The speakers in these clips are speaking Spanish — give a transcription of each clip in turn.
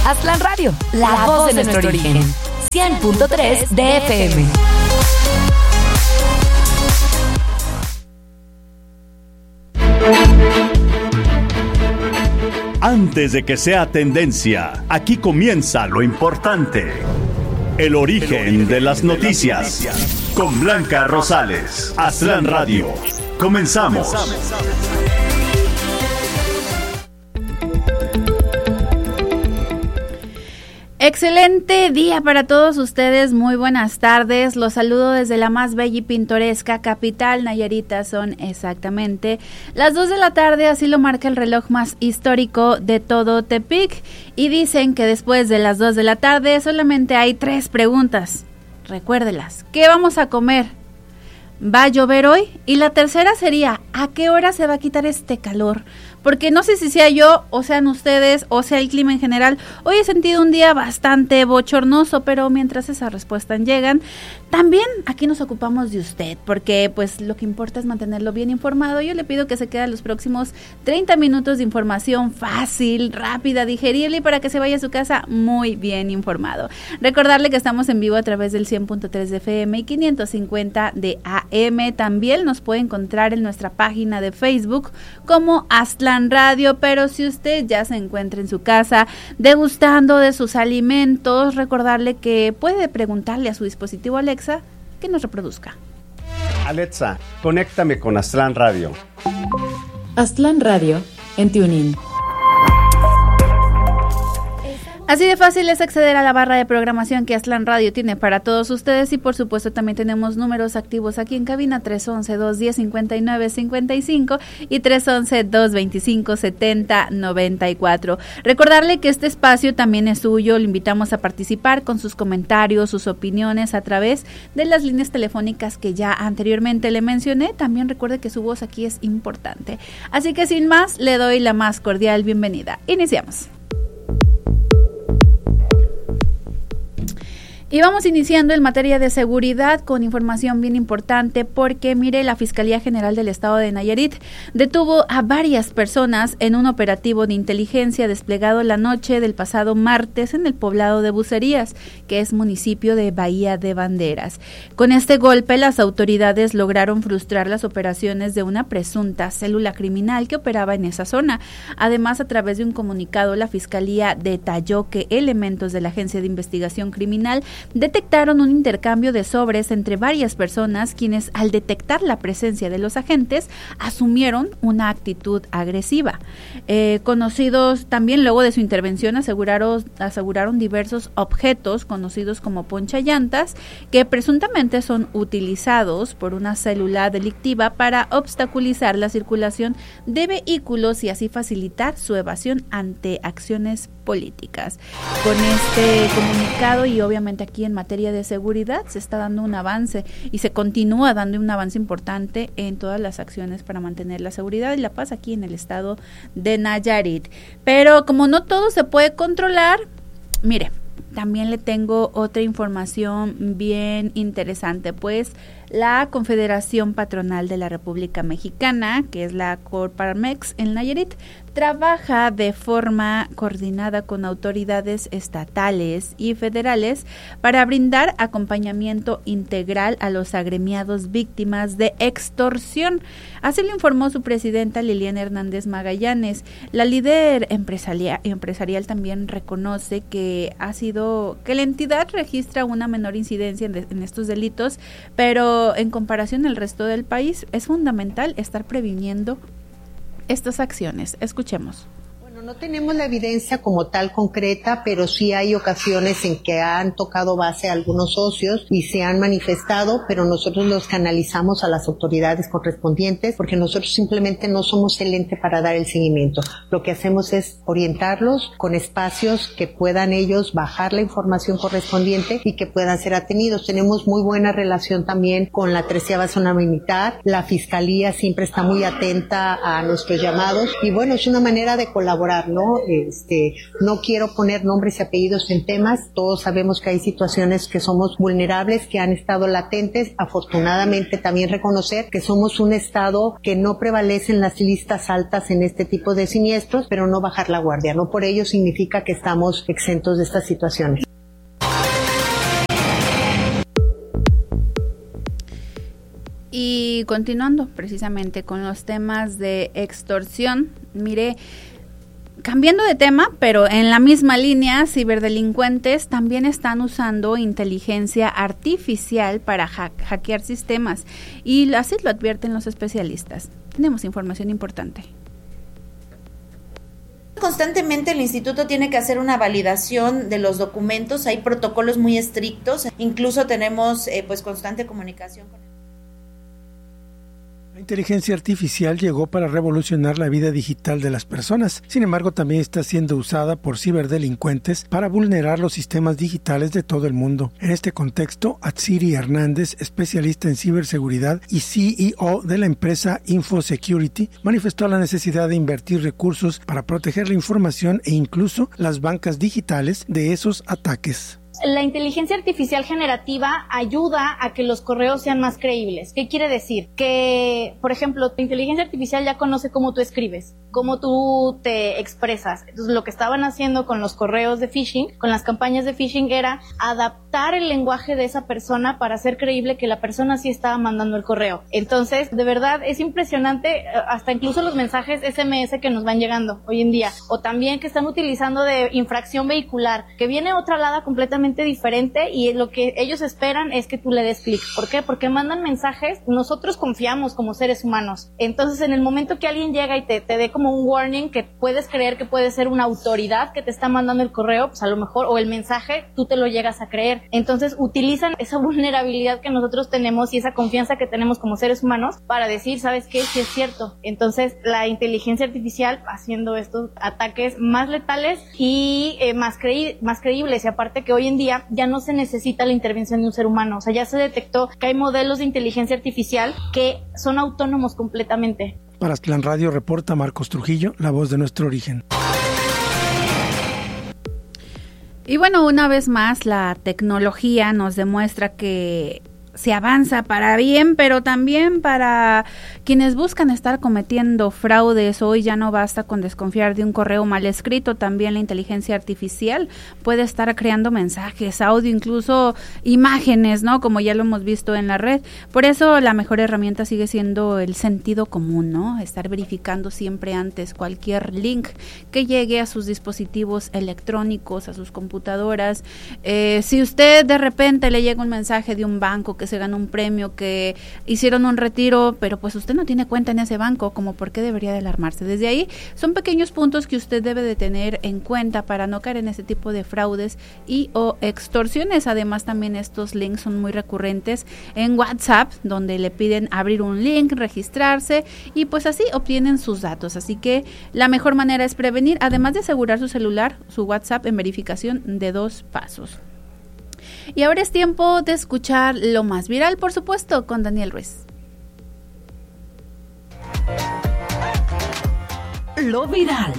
Aztlán Radio, la voz de nuestro origen. 100.3 de FM. Antes de que sea tendencia, aquí comienza lo importante. El origen de las noticias. Con Blanca Rosales. Aztlán Radio. Comenzamos. Excelente día para todos ustedes, muy buenas tardes, los saludo desde la más bella y pintoresca capital Nayarita, son exactamente las 2 de la tarde, así lo marca el reloj más histórico de todo Tepic, y dicen que después de las 2 de la tarde solamente hay 3 preguntas, recuérdelas, ¿qué vamos a comer? ¿Va a llover hoy? Y la tercera sería, ¿a qué hora se va a quitar este calor? Porque no sé si sea yo, o sean ustedes, o sea el clima en general. Hoy he sentido un día bastante bochornoso, pero mientras esas respuestas llegan, también aquí nos ocupamos de usted, porque pues lo que importa es mantenerlo bien informado. Yo le pido que se queden los próximos 30 minutos de información fácil, rápida, digerible y para que se vaya a su casa muy bien informado. Recordarle que estamos en vivo a través del 100.3 de FM y 550 de AM. También nos puede encontrar en nuestra página de Facebook como Aztlán Radio, pero si usted ya se encuentra en su casa degustando de sus alimentos, recordarle que puede preguntarle a su dispositivo Alexa que nos reproduzca. Alexa, conéctame con Aztlán Radio. Aztlán Radio en TuneIn. Así de fácil es acceder a la barra de programación que Aztlán Radio tiene para todos ustedes y por supuesto también tenemos números activos aquí en cabina 311-210-5955 y 311-225-7094. Recordarle que este espacio también es suyo, le invitamos a participar con sus comentarios, sus opiniones a través de las líneas telefónicas que ya anteriormente le mencioné. También recuerde que su voz aquí es importante. Así que sin más, le doy la más cordial bienvenida. Iniciamos. Y vamos iniciando en materia de seguridad con información bien importante porque, mire, la Fiscalía General del Estado de Nayarit detuvo a varias personas en un operativo de inteligencia desplegado la noche del pasado martes en el poblado de Bucerías, que es municipio de Bahía de Banderas. Con este golpe, las autoridades lograron frustrar las operaciones de una presunta célula criminal que operaba en esa zona. Además, a través de un comunicado, la Fiscalía detalló que elementos de la Agencia de Investigación Criminal detectaron un intercambio de sobres entre varias personas quienes al detectar la presencia de los agentes asumieron una actitud agresiva. Conocidos también luego de su intervención aseguraron diversos objetos conocidos como ponchallantas que presuntamente son utilizados por una célula delictiva para obstaculizar la circulación de vehículos y así facilitar su evasión ante acciones políticas. Con este comunicado y obviamente aquí en materia de seguridad se está dando un avance y se continúa dando un avance importante en todas las acciones para mantener la seguridad y la paz aquí en el estado de Nayarit. Pero como no todo se puede controlar, mire, también le tengo otra información bien interesante, pues la Confederación Patronal de la República Mexicana, que es la Coparmex en Nayarit, trabaja de forma coordinada con autoridades estatales y federales para brindar acompañamiento integral a los agremiados víctimas de extorsión. Así lo informó su presidenta Liliana Hernández Magallanes. La líder empresarial también reconoce que la entidad registra una menor incidencia en estos delitos, pero en comparación al resto del país es fundamental estar previniendo estas acciones. Escuchemos. No tenemos la evidencia como tal concreta, pero sí hay ocasiones en que han tocado base a algunos socios y se han manifestado, pero nosotros los canalizamos a las autoridades correspondientes porque nosotros simplemente no somos el ente para dar el seguimiento. Lo que hacemos es orientarlos con espacios que puedan ellos bajar la información correspondiente y que puedan ser atendidos. Tenemos muy buena relación también con la 13ª Zona Militar. La Fiscalía siempre está muy atenta a nuestros llamados y bueno, es una manera de colaborar comentarlo. No quiero poner nombres y apellidos en temas. Todos sabemos que hay situaciones que somos vulnerables, que han estado latentes. Afortunadamente también reconocer que somos un estado que no prevalece en las listas altas en este tipo de siniestros, pero no bajar la guardia. No por ello significa que estamos exentos de estas situaciones. Y continuando precisamente con los temas de extorsión, mire, cambiando de tema, pero en la misma línea, ciberdelincuentes también están usando inteligencia artificial para hackear sistemas, y así lo advierten los especialistas. Tenemos información importante. Constantemente el instituto tiene que hacer una validación de los documentos, hay protocolos muy estrictos, incluso tenemos constante comunicación con el... La inteligencia artificial llegó para revolucionar la vida digital de las personas. Sin embargo, también está siendo usada por ciberdelincuentes para vulnerar los sistemas digitales de todo el mundo. En este contexto, Atsiri Hernández, especialista en ciberseguridad y CEO de la empresa InfoSecurity, manifestó la necesidad de invertir recursos para proteger la información e incluso las bancas digitales de esos ataques. La inteligencia artificial generativa ayuda a que los correos sean más creíbles. ¿Qué quiere decir? Que, por ejemplo, la inteligencia artificial ya conoce cómo tú escribes, cómo tú te expresas. Entonces, lo que estaban haciendo con los correos de phishing, con las campañas de phishing, era adaptar el lenguaje de esa persona para hacer creíble que la persona sí estaba mandando el correo. Entonces, de verdad, es impresionante, hasta incluso los mensajes SMS que nos van llegando hoy en día, o también que están utilizando de infracción vehicular, que viene otra alada completamente diferente, y lo que ellos esperan es que tú le des clic. ¿Por qué? Porque mandan mensajes, nosotros confiamos como seres humanos. Entonces, en el momento que alguien llega y te dé como un warning, que puedes creer que puede ser una autoridad que te está mandando el correo, pues a lo mejor, o el mensaje, tú te lo llegas a creer. Entonces, utilizan esa vulnerabilidad que nosotros tenemos y esa confianza que tenemos como seres humanos para decir, ¿sabes qué? Sí es cierto. Entonces, la inteligencia artificial haciendo estos ataques más letales y más creíbles, y aparte que hoy en día ya no se necesita la intervención de un ser humano. O sea, ya se detectó que hay modelos de inteligencia artificial que son autónomos completamente. Para Aztlán Radio reporta Marcos Trujillo, la voz de nuestro origen. Y bueno, una vez más, la tecnología nos demuestra que se avanza para bien, pero también para quienes buscan estar cometiendo fraudes. Hoy ya no basta con desconfiar de un correo mal escrito, también la inteligencia artificial puede estar creando mensajes, audio, incluso imágenes, ¿no? Como ya lo hemos visto en la red. Por eso la mejor herramienta sigue siendo el sentido común, ¿no? Estar verificando siempre antes cualquier link que llegue a sus dispositivos electrónicos, a sus computadoras. Si usted de repente le llega un mensaje de un banco que se ganó un premio, que hicieron un retiro, pero pues usted no tiene cuenta en ese banco, como por qué debería de alarmarse. Desde ahí son pequeños puntos que usted debe de tener en cuenta para no caer en ese tipo de fraudes y o extorsiones. Además, también estos links son muy recurrentes en WhatsApp, donde le piden abrir un link, registrarse, y pues así obtienen sus datos. Así que la mejor manera es prevenir, además de asegurar su celular, su WhatsApp en verificación de 2 pasos. Y ahora es tiempo de escuchar lo más viral, por supuesto, con Daniel Ruiz. Lo viral.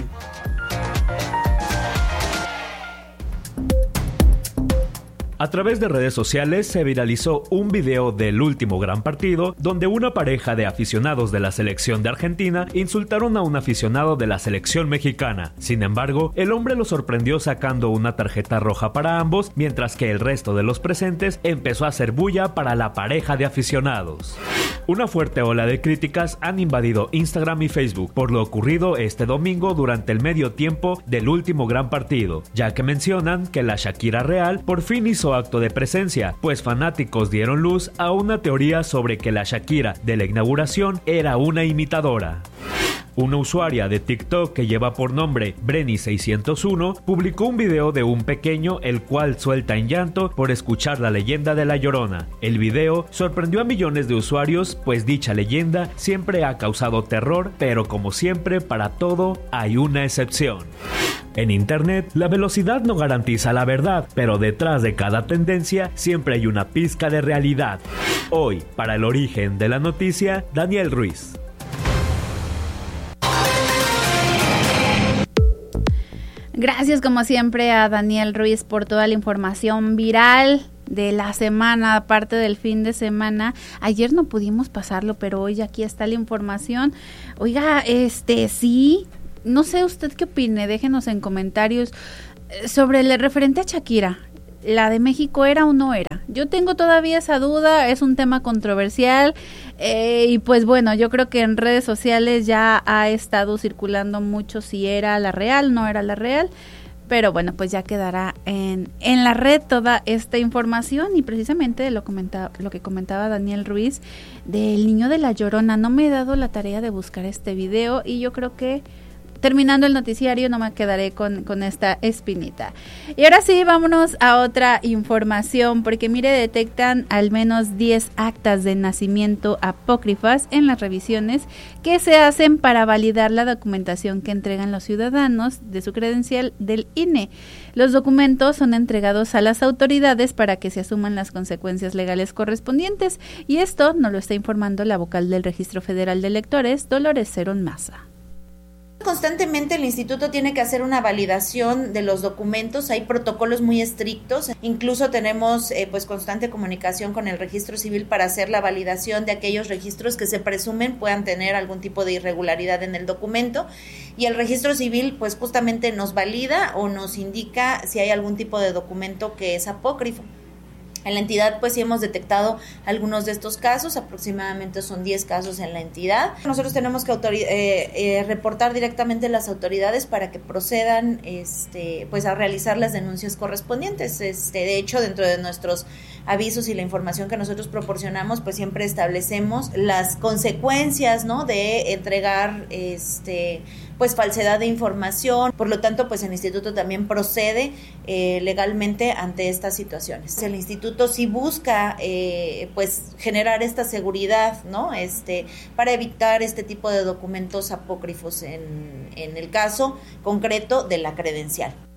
A través de redes sociales se viralizó un video del último gran partido donde una pareja de aficionados de la selección de Argentina insultaron a un aficionado de la selección mexicana. Sin embargo, el hombre lo sorprendió sacando una tarjeta roja para ambos, mientras que el resto de los presentes empezó a hacer bulla para la pareja de aficionados. Una fuerte ola de críticas han invadido Instagram y Facebook por lo ocurrido este domingo durante el medio tiempo del último gran partido, ya que mencionan que la Shakira real por fin hizo acto de presencia, pues fanáticos dieron luz a una teoría sobre que la Shakira de la inauguración era una imitadora. Una usuaria de TikTok que lleva por nombre Brenny601 publicó un video de un pequeño el cual suelta en llanto por escuchar la leyenda de La Llorona. El video sorprendió a millones de usuarios, pues dicha leyenda siempre ha causado terror, pero como siempre, para todo hay una excepción. En Internet, la velocidad no garantiza la verdad, pero detrás de cada tendencia siempre hay una pizca de realidad. Hoy, para el origen de la noticia, Daniel Ruiz. Gracias como siempre a Daniel Ruiz por toda la información viral de la semana, aparte del fin de semana. Ayer no pudimos pasarlo, pero hoy aquí está la información. Oiga, sí, no sé usted qué opine, déjenos en comentarios sobre el referente a Shakira. ¿La de México era o no era? Yo tengo todavía esa duda, es un tema controversial y pues bueno, yo creo que en redes sociales ya ha estado circulando mucho si era la real, no era la real, pero bueno, pues ya quedará en la red toda esta información y precisamente lo que comentaba Daniel Ruiz del niño de La Llorona. No me he dado la tarea de buscar este video y yo creo que terminando el noticiario no me quedaré con esta espinita. Y ahora sí, vámonos a otra información, porque mire, detectan al menos 10 actas de nacimiento apócrifas en las revisiones que se hacen para validar la documentación que entregan los ciudadanos de su credencial del INE. Los documentos son entregados a las autoridades para que se asuman las consecuencias legales correspondientes, y esto nos lo está informando la vocal del Registro Federal de Electores, Dolores Cerón Maza. Constantemente el instituto tiene que hacer una validación de los documentos, hay protocolos muy estrictos, incluso tenemos pues constante comunicación con el registro civil para hacer la validación de aquellos registros que se presumen puedan tener algún tipo de irregularidad en el documento, y el registro civil pues justamente nos valida o nos indica si hay algún tipo de documento que es apócrifo. En la entidad pues sí hemos detectado algunos de estos casos, aproximadamente son 10 casos en la entidad. Nosotros tenemos que reportar directamente a las autoridades para que procedan pues a realizar las denuncias correspondientes. De hecho, dentro de nuestros avisos y la información que nosotros proporcionamos, pues siempre establecemos las consecuencias, ¿no?, de entregar pues falsedad de información. Por lo tanto, pues el instituto también procede legalmente ante estas situaciones. El instituto sí busca pues generar esta seguridad, ¿no?, para evitar este tipo de documentos apócrifos en el caso concreto de la credencial.